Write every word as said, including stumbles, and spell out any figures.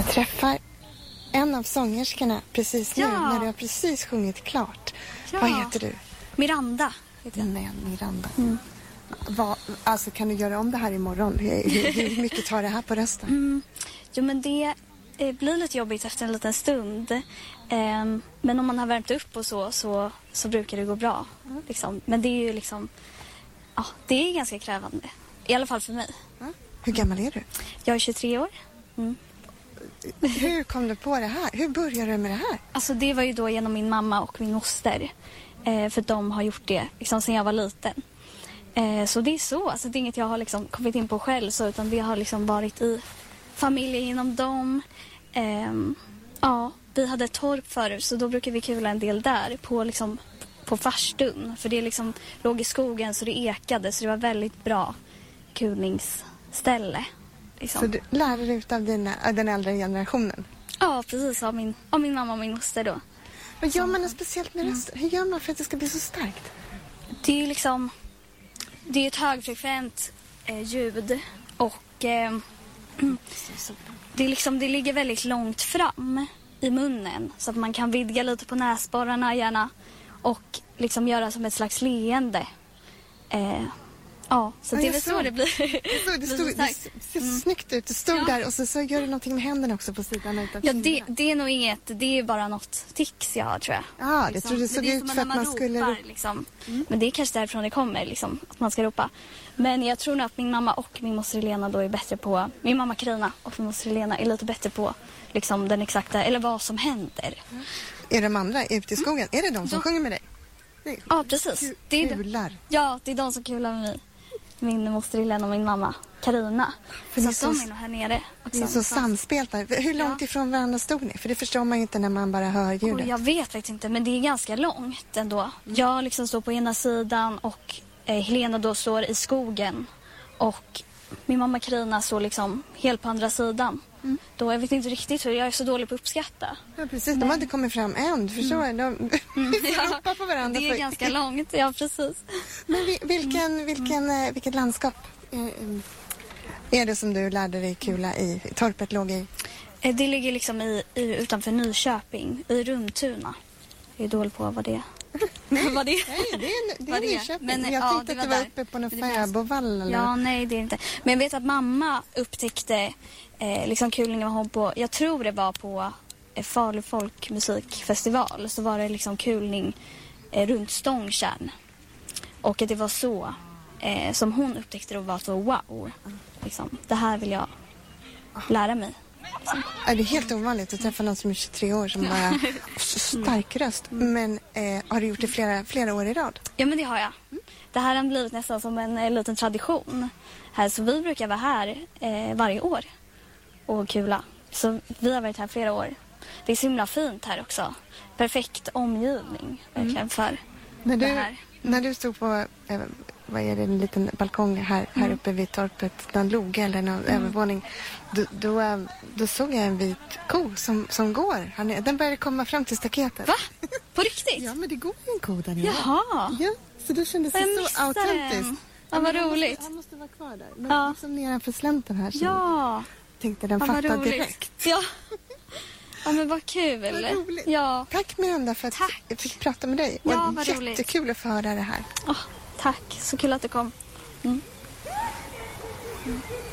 träffar en av sångerskorna precis nu, Ja. när du har precis sjungit klart. Ja. Vad heter du? Miranda heter jag. Nej, Miranda. Mm. Vad, alltså kan du göra om det här imorgon? Hur, hur mycket tar det här på rösten? Mm. Jo, men det eh, blir lite jobbigt efter en liten stund. Eh, men om man har värmt upp och så, så, så brukar det gå bra. Mm. Liksom. Men det är ju liksom... Ja, det är ganska krävande. I alla fall för mig. Mm. Hur gammal är du? Jag är tjugotre år. Mm. Hur kom du på det här? Hur började du med det här? Alltså det var ju då genom min mamma och min moster. Eh, för de har gjort det liksom, sedan jag var liten. Eh, så det är så. Alltså, det är inget jag har liksom, kommit in på själv. Så, utan det har liksom varit i familjen genom dem. Eh, ja, vi hade ett torp förut. Så då brukar vi kula en del där. På, liksom, på farstun. För det liksom, låg i skogen så det ekade. Så det var väldigt bra kulningsställe. Liksom. Så du lärde dig av dina, av den äldre generationen? Ja, precis. Av min, av min mamma och min moster då. Vad gör man speciellt med rösten? Hur gör man för att det ska bli så starkt? Det är ju liksom... Det är ett högfrekvent eh, ljud. Och eh, det, är liksom, det ligger väldigt långt fram i munnen. Så att man kan vidga lite på näsborrarna gärna. Och liksom göra som ett slags leende. Eh, ja, så Ja, det är jag väl så såg. det blir. Det, stod, det, blir stod, så det starkt. ser Mm. snyggt ut. Det stod Ja. där och så, så gör du någonting med händerna också på sidan utav Ja, det, kinderna. det är nog inget. Det är bara något tics jag har, tror jag. Ja, det Liksom. trodde det såg Men det är ut som för när att man skulle... ropar, liksom. mm. Men det är kanske därifrån det kommer, liksom, att man ska ropa. Men jag tror nog att min mamma och min moster Helena då är bättre på... Min mamma Karina och min moster Helena är lite bättre på liksom, den exakta... Eller vad som händer. Mm. Är de andra ute i skogen? Är det de som De- sjunger med dig? Det är Ja, precis. ku- Det är, kular. ja, det är de som kular med mig. Min moster Helena och min mamma Karina. För Så ni att så- de är nog här nere också. Det är så samspelt där. Hur långt Ja. ifrån varandra stod ni? För det förstår man ju inte när man bara hör ljudet. Och jag vet faktiskt inte, men det är ganska långt ändå. Jag liksom står på ena sidan och eh, Helena då står i skogen. Och min mamma Karina står liksom helt på andra sidan. Mm. Då, jag vet inte riktigt hur, jag är så dålig på att uppskatta. Ja, precis. De har inte kommit fram än. Du förstår mm. de Mm, vi får ropa på varandra. det är för... ganska långt, ja precis. Men vi, vilken, vilken, eh, vilket landskap eh, eh, är det som du lärde dig kula i? Torpet låg i? Eh, Det ligger liksom i, i, utanför Nyköping, i Rumtuna. Jag är dålig på vad det är. vad det är. Nej, det är, det Vad är det är. Nyköping. Men, jag ja, tänkte det att du var var där. uppe på någon Men det fanns- fäbodvall eller Ja, nej det är inte. Men jag vet att mamma upptäckte eh, liksom kulningen var hon på, jag tror det var på eh, Falu folkmusikfestival. Så var det liksom kulning eh, runt Stångtjärn. Och att det var så eh, som hon upptäckte det och var så wow. Liksom, det här vill jag lära mig. Ja, det är helt ovanligt att träffa någon som är tjugotre år som bara har så stark röst. Men eh, har du gjort det flera, flera år i rad? Ja, men det har jag. Det här har blivit nästan som en, en liten tradition. Här, så vi brukar vara här eh, varje år och kula. Så vi har varit här flera år. Det är så himla fint här också. Perfekt omgivning verkligen för När det du, här. när du stod på eh, vad är det, en liten balkong här, här Mm. uppe vid torpet, någon loge eller någon övervåning, då, då, eh, då såg jag en vit ko som, som går. Han är, den började komma fram till staketet. Va? På riktigt? Ja, men det går en ko där nere. Jaha. Ja, så det kändes Jag så missade autentiskt. den. Ja, vad men han roligt. Måste, han måste vara kvar där. Men Ja. liksom nedanför slänten här så Ja. tänkte den Ja, vad fatta roligt. direkt. Ja. Ja, men vad kul. Vad roligt. Ja. Tack Miranda för att Tack. jag fick prata med dig. Ja, Och vad roligt. jättekul att få höra det här. Åh, tack. Så kul att du kom. Mm. Mm.